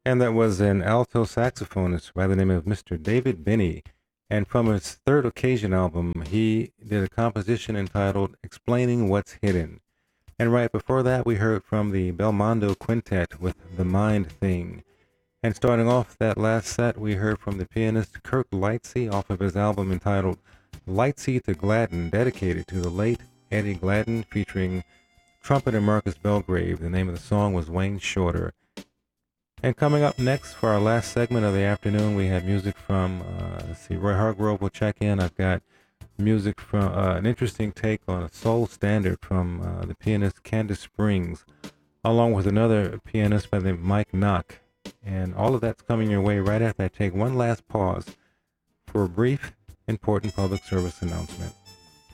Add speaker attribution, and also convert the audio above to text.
Speaker 1: And that was an alto saxophonist by the name of Mr. David Binney. And from his third occasion album, he did a composition entitled Explaining What's Hidden. And right before that, we heard from the Belmondo Quintet with The Mind Thing. And starting off that last set, we heard from the pianist Kirk Lightsey off of his album entitled Lightsey to Gladden, dedicated to the late Eddie Gladden, featuring trumpeter Marcus Belgrave. The name of the song was Wayne Shorter. And coming up next for our last segment of the afternoon, we have music from, Roy Hargrove will check in. I've got music from an interesting take on a soul standard from the pianist Candace Springs, along with another pianist by the name of Mike Knock. And all of that's coming your way right after I take one last pause for a brief, important public service announcement.